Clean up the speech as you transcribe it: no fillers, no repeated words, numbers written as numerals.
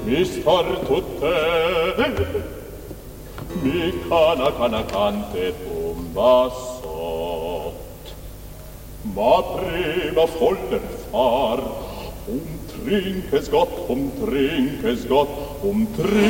mi star tutte mi cana cante bassot ma prima voller far trinkes gott